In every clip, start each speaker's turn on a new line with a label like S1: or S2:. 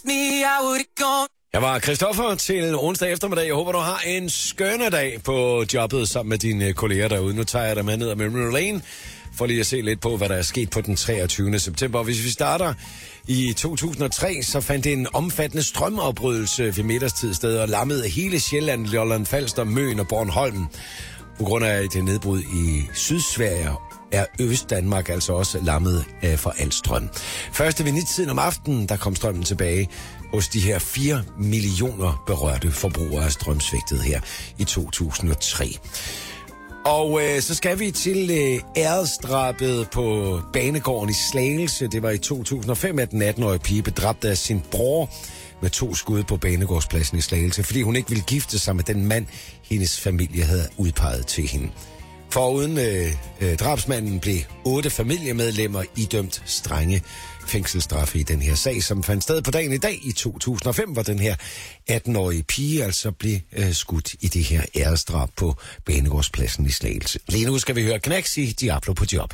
S1: Jeg var Christoffer til onsdag eftermiddag. Jeg håber, du har en skønne dag på jobbet sammen med dine kolleger derude. Nu tager jeg dig med ned ad Memory Lane for lige at se lidt på, hvad der er sket på den 23. september. Hvis vi starter i 2003, så fandt det en omfattende strømafbrydelse ved middagstid sted og lammede hele Sjælland, Lolland Falster, Møn og Bornholm. På grund af det nedbrud i Sydsverige er Østdanmark altså også lammet for al strøm. Først ved 9-tiden om aftenen, der kom strømmen tilbage hos de her 4 millioner berørte forbrugere af strømsvigtet her i 2003. Og så skal vi til æresdrabet på banegården i Slagelse. Det var i 2005, at den 18-årige pige bedræbte af sin bror med 2 skud på banegårdspladsen i Slagelse, fordi hun ikke ville gifte sig med den mand, hendes familie havde udpeget til hende. Foruden drabsmanden blev 8 familiemedlemmer idømt strenge fængselsstraffe i den her sag, som fandt sted på dagen i dag i 2005, hvor den her 18-årige pige altså blev skudt i det her æresdrab på banegårdspladsen i Slagelse. Lige nu skal vi høre Knacks i Diablo på job.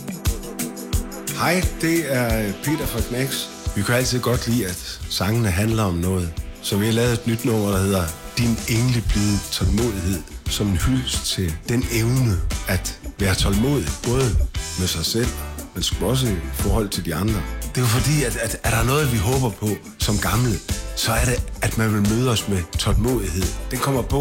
S2: Hej, det er Peter fra Knacks. Vi kan altid godt lide, at sangene handler om noget. Så vi har lavet et nyt nummer, der hedder Din engleblide tålmodighed, som en hyldest til den evne at være tålmodig, både med sig selv, men sgu også i forhold til de andre. Det er jo fordi, at er der noget, vi håber på som gamle, så er det, at man vil møde os med tålmodighed. Den kommer på